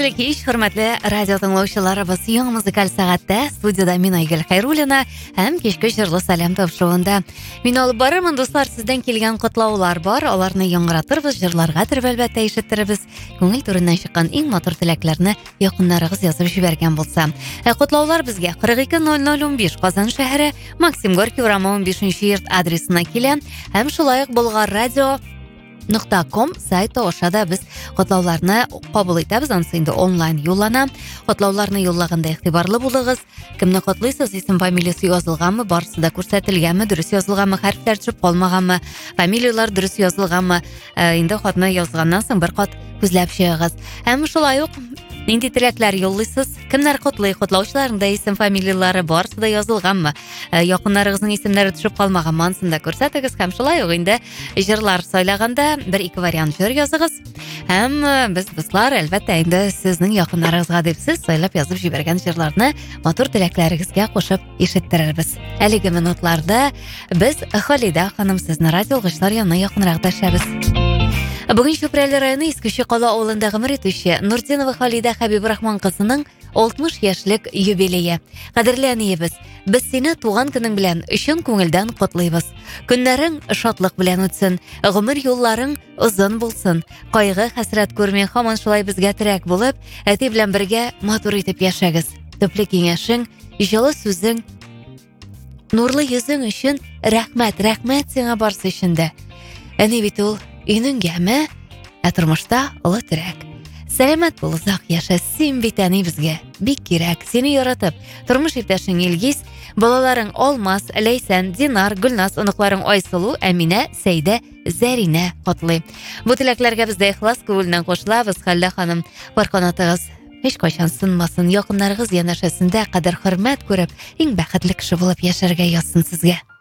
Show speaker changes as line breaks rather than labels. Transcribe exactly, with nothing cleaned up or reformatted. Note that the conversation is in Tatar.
Хәерле кич, хөрмәтле радио тыңлаучыларыбыз. Яңа музыкаль сәгатьтә студияда мин Айгөл Хайруллина һәм кичке җырлы сәлам тапшыруында. Мин алып барырмын, дуслар, сездән килгән котлаулар бар. Аларны яңгыратырбыз, җырларга төреп әлбәттә ишеттеребез. Күңел түреннән чыккан иң матур теләкләрне якыннарыгыз язып җибәргән булса. Ә котлаулар безгә кырык ике ноль ноль унбиш Казан шәһәре, Максим Горький урамы унбишенче йорт адресына килә. Һәм шулай ук Болгар радио Нокта ком сайты ошада біз котлауларны кабул итәбез, ансы инде онлайн юллана. Котлауларны юллаганда игътибарлы булыгыз. Кемне котлыйсыз, исем фамилиясе язылганмы, барысы да күрсәтелгәнме, дөрес язылганмы, хәрефләр төшеп калмаганмы, фамилиялар дөрес язылганмы, инде хатны язганнан соң бер кат күзләп чыгыгыз. Һәм шулай ук нинди теләкләр юллыйсыз, кемнәр котлый, котлаучыларның да исем фамилиялары барысы да язылганмы, якыннарыгызның исемнәре төшеп калмаганмы, ансын да күрсәтегез. Һәм шулай ук инде җырлар сайлаганда бер-ике вариант җыр языгыз. Һәм без, дуслар, әлбәттә инде сезнең якыннарыгызга дип сез сайлап язып җибәргән җырларны матур теләкләрегезгә кушып ишеттерербез. Әлеге минутларда без Халида ханым сезне радиолгычлар янына якынрак дәшәбез. Бүген Чүпрәле районы Искүче кала авылында гомер итүче Нурдинова Халида Хәбибрахман кызының алтмыш яшьлек юбилее. Кадерле әниебез, без сине туган көнең белән өчен күңелдән котлыйбыз. Көннәрең шатлык белән үтсен, гомер юлларың озын булсын. Кайгы, хәсрәт күрмәй һаман шулай безгә терәк булып, әти белән бергә матур итеп яшәгез. Төпле киңәшең, җылы сүзең, нурлы йөзең өчен рәхмәт, рәхмәт сиңа барсы өчен дә. Әни бит ул Иненгәме, ә тормышта олы терәк. Сәламәт бул, озак яша, син бит әни безгә бик кирәк. Сине яратып, тормыш иптәшең Илгиз, балаларың Алмаз, Ләйсән, Динар, Гөлназ, оныкларың Айсылу, Әминә, Сәйдә, Зәринә котлый. Бу теләкләргә без дә ихлас күңелдән кушылабыз. Хәллә ханым, бар канатыгыз һеч кайчан сынмасын, якыннарыгыз янәшәсендә кадәр хөрмәт күреп, иң бәхетле кеше булып яшәргә язсын сезгә.